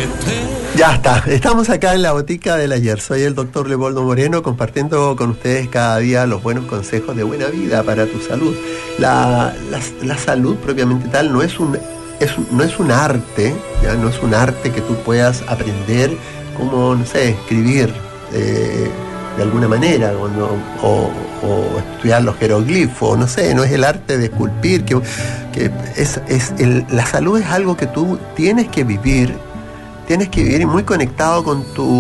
Ya está, estamos acá en la botica del ayer. Soy el doctor Leopoldo Moreno, compartiendo con ustedes cada día los buenos consejos de buena vida para tu salud. La salud propiamente tal no es un arte, ¿ya? No es un arte que tú puedas aprender como, no sé, escribir de alguna manera o estudiar los jeroglifos, no sé, no es el arte de esculpir, la salud es algo que tú tienes que vivir muy conectado con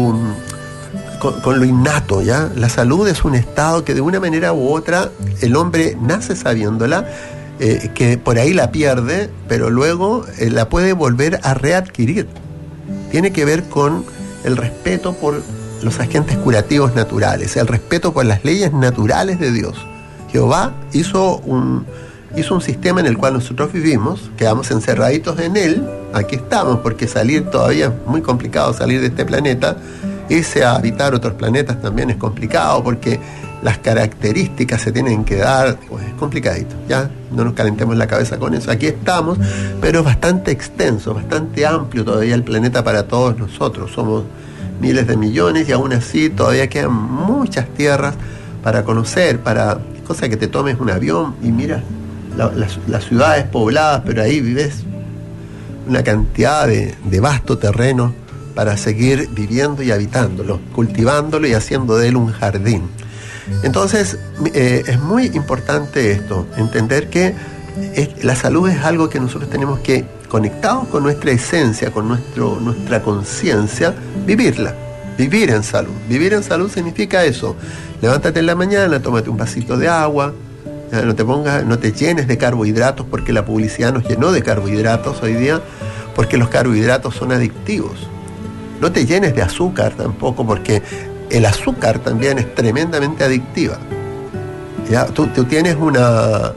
lo innato, ¿ya? La salud es un estado que de una manera u otra el hombre nace sabiéndola, que por ahí la pierde, pero luego la puede volver a readquirir. Tiene que ver con el respeto por los agentes curativos naturales, el respeto por las leyes naturales de Dios. Jehová hizo un sistema en el cual nosotros vivimos, quedamos encerraditos en él, aquí estamos, porque salir todavía es muy complicado, salir de este planeta, irse a habitar otros planetas también es complicado, porque las características se tienen que dar, pues es complicadito, ya, no nos calentemos la cabeza con eso, aquí estamos, pero es bastante extenso, bastante amplio todavía el planeta para todos nosotros, somos miles de millones y aún así todavía quedan muchas tierras para conocer, cosa que te tomes un avión y mira las ciudades pobladas, pero ahí vives una cantidad de vasto terreno para seguir viviendo y habitándolo, cultivándolo y haciendo de él un jardín. Entonces es muy importante esto, entender que la salud es algo que nosotros tenemos que, conectados con nuestra esencia, con nuestra conciencia, vivirla, vivir en salud. Vivir en salud significa eso: levántate en la mañana, tómate un vasito de agua, no te llenes de carbohidratos, porque la publicidad nos llenó de carbohidratos hoy día, porque los carbohidratos son adictivos. No te llenes de azúcar tampoco, porque el azúcar también es tremendamente adictiva. ¿Ya? Tú tienes una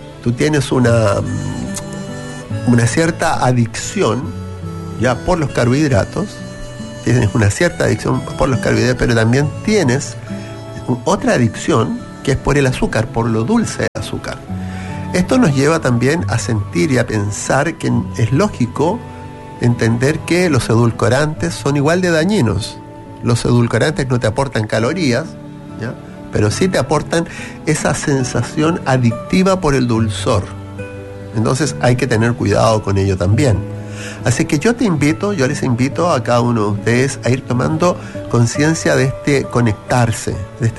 cierta adicción, ya, por los carbohidratos. Tienes una cierta adicción por los carbohidratos, pero también tienes otra adicción que es por el azúcar, por lo dulce del azúcar. Esto nos lleva también a sentir y a pensar que es lógico entender que los edulcorantes son igual de dañinos. Los edulcorantes no te aportan calorías, ¿ya? Pero sí te aportan esa sensación adictiva por el dulzor. Entonces hay que tener cuidado con ello también. Así que yo les invito a cada uno de ustedes a ir tomando conciencia de este conectarse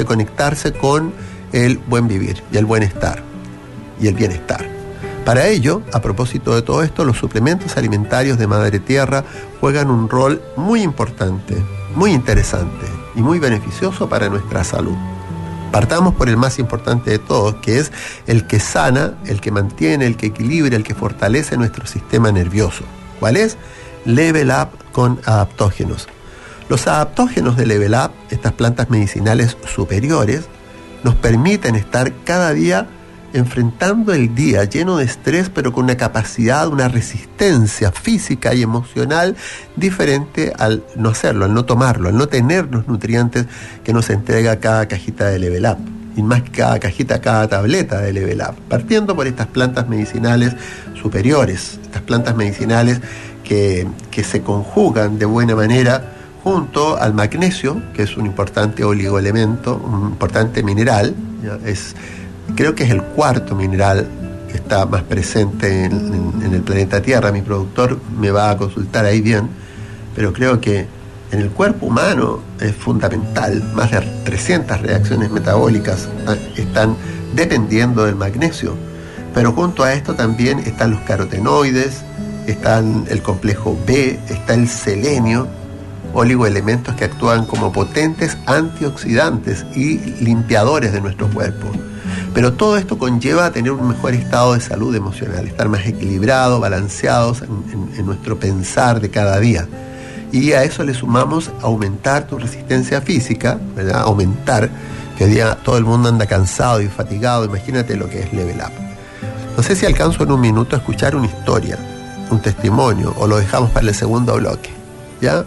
con el buen vivir y el buen estar y el bienestar. Para ello, a propósito de todo esto, los suplementos alimentarios de Madre Tierra juegan un rol muy importante, muy interesante y muy beneficioso para nuestra salud. Partamos por el más importante de todos, que es el que sana, el que mantiene, el que equilibra, el que fortalece nuestro sistema nervioso. ¿Cuál es? Level Up con adaptógenos. Los adaptógenos de Level Up, estas plantas medicinales superiores, nos permiten estar cada día enfrentando el día lleno de estrés, pero con una capacidad, una resistencia física y emocional diferente al no hacerlo, al no tomarlo, al no tener los nutrientes que nos entrega cada cajita de Level Up, y más que cada cajita, cada tableta de Level Up, partiendo por estas plantas medicinales superiores, estas plantas medicinales que se conjugan de buena manera junto al magnesio, que es un importante oligoelemento, un importante mineral, ¿ya? Creo que es el cuarto mineral que está más presente en el planeta Tierra. Mi productor me va a consultar ahí bien, pero creo que en el cuerpo humano es fundamental. Más de 300 reacciones metabólicas están dependiendo del magnesio. Pero junto a esto también están los carotenoides, están el complejo B, está el selenio, oligoelementos que actúan como potentes antioxidantes y limpiadores de nuestro cuerpo. Pero todo esto conlleva a tener un mejor estado de salud emocional, estar más equilibrados, balanceados en nuestro pensar de cada día. Y a eso le sumamos aumentar tu resistencia física, ¿verdad? Aumentar, que hoy día todo el mundo anda cansado y fatigado. Imagínate lo que es Level Up. No sé si alcanzo en un minuto a escuchar una historia, un testimonio, o lo dejamos para el segundo bloque, ¿ya?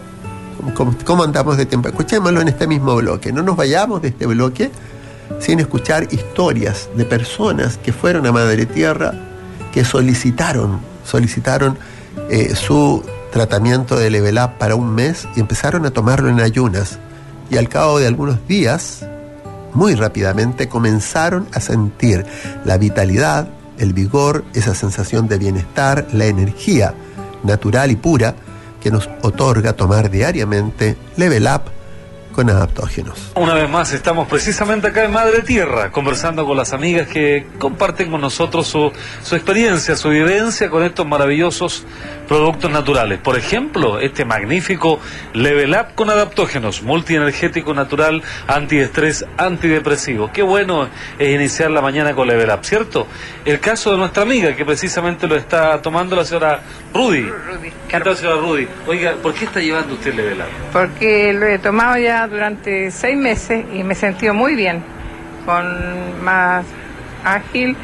¿Cómo andamos de tiempo? Escuchémoslo en este mismo bloque. No nos vayamos de este bloque sin escuchar historias de personas que fueron a Madre Tierra, que solicitaron su tratamiento de Level Up para un mes y empezaron a tomarlo en ayunas. Y al cabo de algunos días, muy rápidamente, comenzaron a sentir la vitalidad, el vigor, esa sensación de bienestar, la energía natural y pura que nos otorga tomar diariamente Level Up con adaptógenos. Una vez más estamos precisamente acá en Madre Tierra, conversando con las amigas que comparten con nosotros su experiencia, su vivencia con estos maravillosos productos naturales. Por ejemplo, este magnífico Level Up con adaptógenos, multienergético natural, antiestrés, antidepresivo. Qué bueno es iniciar la mañana con Level Up, ¿cierto? El caso de nuestra amiga, que precisamente lo está tomando la señora Rudy. ¿Qué tal, señora Rudy? Oiga, ¿por qué está llevando usted Level Up? Porque lo he tomado ya durante 6 meses y me he sentido muy bien, con más ágil.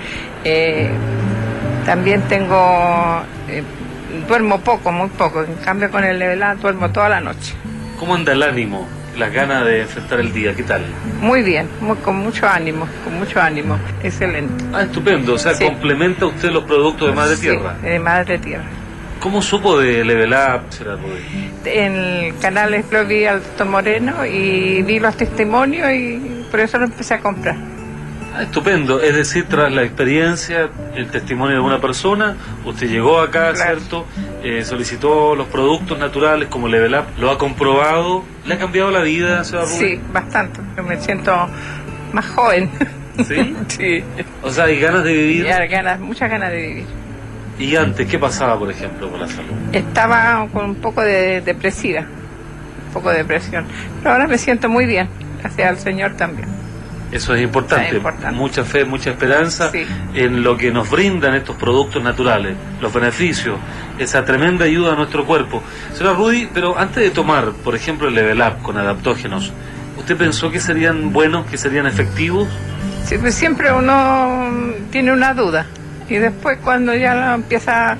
También tengo... duermo poco, muy poco. En cambio con el Level Up duermo toda la noche. ¿Cómo anda el ánimo, las ganas de enfrentar el día? ¿Qué tal? Muy bien, con mucho ánimo, excelente. Ah, estupendo, o sea, sí. ¿Complementa usted los productos de Madre Tierra? Sí, de Madre Tierra. ¿Cómo supo de Level Up, señora Rudy? En el canal lo vi al doctor Moreno y vi los testimonios y por eso lo empecé a comprar. Ah, estupendo, es decir, tras la experiencia, el testimonio de una persona, usted llegó acá, claro, ¿cierto? Solicitó los productos naturales como Level Up, lo ha comprobado, ¿le ha cambiado la vida, señora Rudy? Sí, bastante, me siento más joven. ¿Sí? Sí. O sea, ¿hay ganas de vivir? Muchas ganas de vivir. ¿Y antes qué pasaba, por ejemplo, con la salud? Estaba con un poco de depresiva, un poco de depresión, pero ahora me siento muy bien, gracias al Señor también. Eso es importante, mucha fe, mucha esperanza, sí, en lo que nos brindan estos productos naturales, los beneficios, esa tremenda ayuda a nuestro cuerpo. Señora Rudy, pero antes de tomar, por ejemplo, el Level Up con adaptógenos, ¿usted pensó que serían buenos, que serían efectivos? Sí, pues siempre uno tiene una duda y después cuando ya lo empieza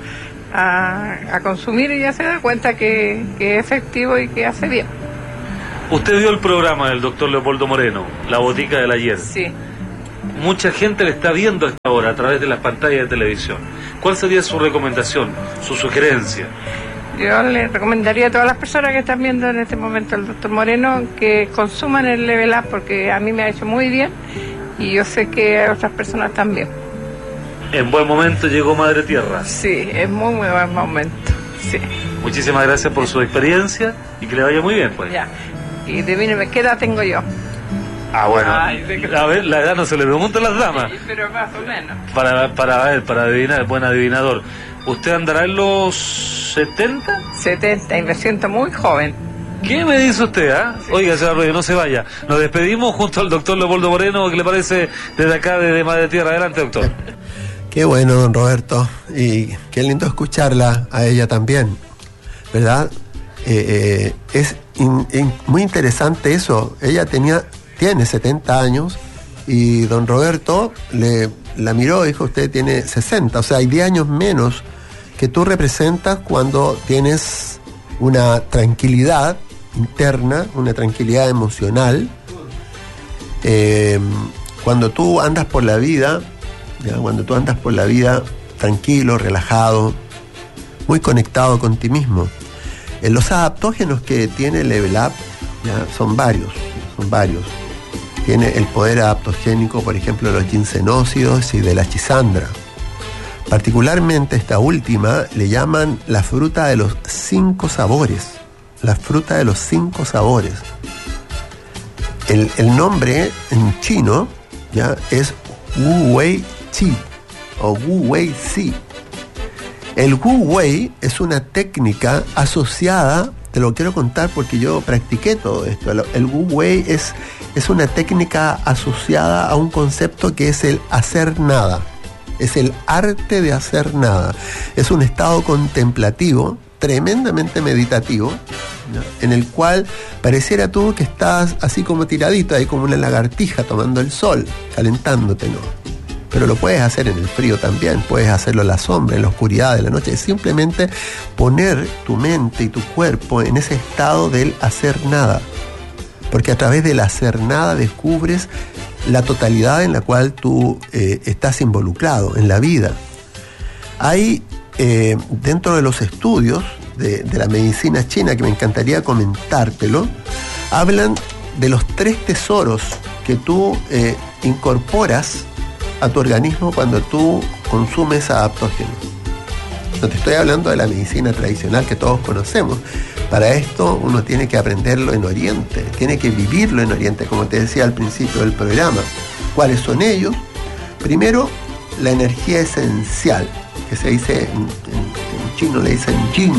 a consumir ya se da cuenta que es efectivo y que hace bien. Usted vio el programa del doctor Leopoldo Moreno, La Botica del Ayer. Sí. Mucha gente le está viendo a esta hora a través de las pantallas de televisión. ¿Cuál sería su recomendación, su sugerencia? Yo le recomendaría a todas las personas que están viendo en este momento al doctor Moreno que consuman el Level Up porque a mí me ha hecho muy bien y yo sé que a otras personas también. ¿En buen momento llegó Madre Tierra? Sí, es muy buen momento, sí. Muchísimas gracias por su experiencia y que le vaya muy bien, pues. Ya. Y adivíneme, ¿qué edad tengo yo? Ah, bueno. Ay, a ver, la edad no se le pregunta a las damas. Sí, pero más o menos. Para adivinar, buen adivinador. ¿Usted andará en los 70? 70, y me siento muy joven. ¿Qué me dice usted, ah? Sí. Oiga, señor Arroyo, no se vaya. Nos despedimos junto al doctor Leopoldo Moreno, ¿qué le parece desde acá, desde Madre Tierra? Adelante, doctor. Qué bueno, don Roberto. Y qué lindo escucharla a ella también, ¿verdad? Es muy interesante eso. Ella tiene 70 años y don Roberto la miró y dijo, usted tiene 60, o sea, hay 10 años menos que tú representas cuando tienes una tranquilidad interna, una tranquilidad emocional. Cuando tú andas por la vida, tranquilo, relajado, muy conectado con ti mismo. Los adaptógenos que tiene Level Up son varios. Tiene el poder adaptogénico, por ejemplo, de los ginsenócidos y de la chisandra. Particularmente esta última le llaman la fruta de los 5 sabores. La fruta de los 5 sabores. El nombre en chino es Wu Wei Qi o Wu Wei Si. El Wu Wei es una técnica asociada, te lo quiero contar porque yo practiqué todo esto. El Wu Wei es una técnica asociada a un concepto que es el hacer nada. Es el arte de hacer nada. Es un estado contemplativo, tremendamente meditativo, ¿no? En el cual pareciera tú que estás así como tiradito, ahí como una lagartija tomando el sol, calentándote, ¿no? Pero lo puedes hacer en el frío también, puedes hacerlo en la sombra, en la oscuridad de la noche. Es simplemente poner tu mente y tu cuerpo en ese estado del hacer nada. Porque a través del hacer nada descubres la totalidad en la cual tú estás involucrado en la vida. Hay, dentro de los estudios de la medicina china, que me encantaría comentártelo, hablan de los 3 tesoros que tú incorporas a tu organismo cuando tú consumes adaptógenos. No te estoy hablando de la medicina tradicional que todos conocemos. Para esto uno tiene que aprenderlo en Oriente, tiene que vivirlo en Oriente, como te decía al principio del programa. ¿Cuáles son ellos? Primero, la energía esencial, que se dice en chino le dicen Jing,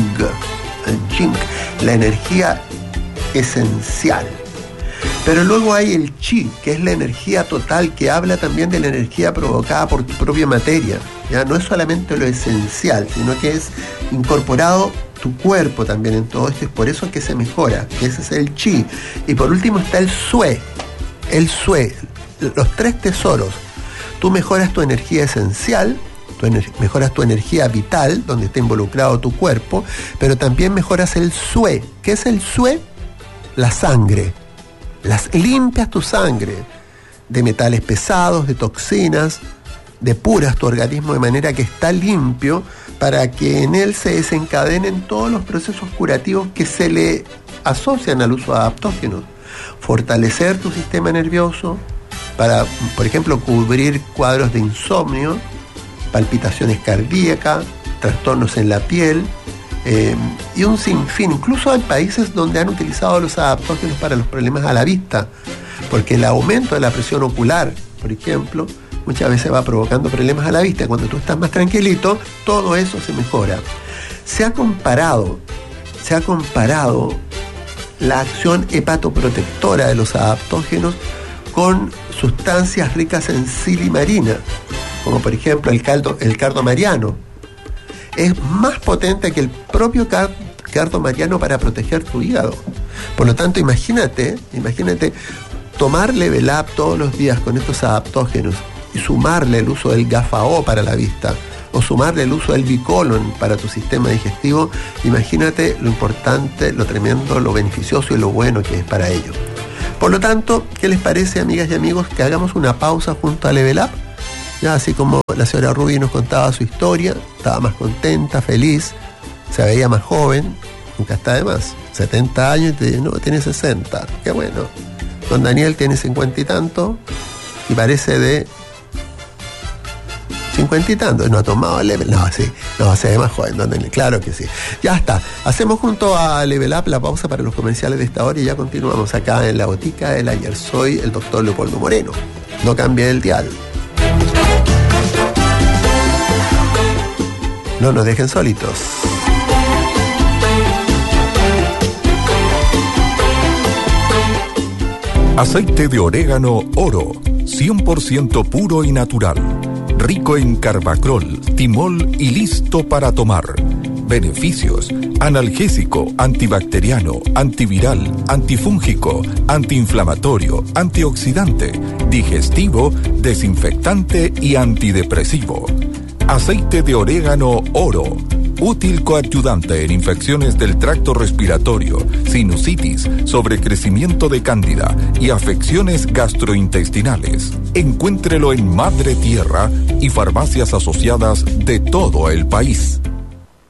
la energía esencial. Pero luego hay el Qi, que es la energía total, que habla también de la energía provocada por tu propia materia. ¿Ya? No es solamente lo esencial, sino que es incorporado tu cuerpo también en todo esto, y por eso es que se mejora. Ese es el Qi. Y por último está el Sue. El Sue, los 3 tesoros. Tú mejoras tu energía esencial, mejoras tu energía vital, donde está involucrado tu cuerpo, pero también mejoras el Sue. ¿Qué es el Sue? La sangre. Limpias tu sangre de metales pesados, de toxinas, depuras tu organismo de manera que está limpio para que en él se desencadenen todos los procesos curativos que se le asocian al uso de adaptógenos. Fortalecer tu sistema nervioso para, por ejemplo, cubrir cuadros de insomnio, palpitaciones cardíacas, trastornos en la piel, y un sinfín. Incluso hay países donde han utilizado los adaptógenos para los problemas a la vista, porque el aumento de la presión ocular, por ejemplo, muchas veces va provocando problemas a la vista. Cuando tú estás más tranquilito, todo eso se mejora. Se ha comparado la acción hepatoprotectora de los adaptógenos con sustancias ricas en silimarina, como por ejemplo el cardo mariano. Es más potente que el propio cardo mariano para proteger tu hígado. Por lo tanto, imagínate tomar Level Up todos los días con estos adaptógenos y sumarle el uso del GAFAO para la vista, o sumarle el uso del Bicolon para tu sistema digestivo. Imagínate lo importante, lo tremendo, lo beneficioso y lo bueno que es para ello. Por lo tanto, ¿qué les parece, amigas y amigos, que hagamos una pausa junto a Level Up? Ya, así como la señora Ruby nos contaba su historia, estaba más contenta, feliz, se veía más joven, nunca está de más. 70 años y te dice, no, tiene 60, qué bueno. Don Daniel tiene 50 y tanto y parece de 50 y tanto. No ha tomado Level, se ve más joven, Don Daniel, claro que sí. Ya está, hacemos junto a Level Up la pausa para los comerciales de esta hora y ya continuamos acá en la botica del ayer. Soy el doctor Leopoldo Moreno, no cambie el dial. No nos dejen solitos. Aceite de orégano Oro, 100% puro y natural. Rico en carbacrol, timol y listo para tomar. Beneficios: analgésico, antibacteriano, antiviral, antifúngico, antiinflamatorio, antioxidante, digestivo, desinfectante y antidepresivo. Aceite de orégano Oro, útil coadyuvante en infecciones del tracto respiratorio, sinusitis, sobrecrecimiento de cándida y afecciones gastrointestinales. Encuéntrelo en Madre Tierra y farmacias asociadas de todo el país.